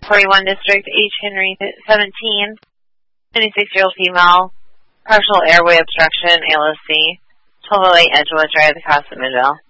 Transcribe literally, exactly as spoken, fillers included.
forty-one District, H. Henry seventeen, twenty-six-year-old female, partial airway obstruction, A L O C, twelve oh eight Edgewood Drive, Casa Midvale.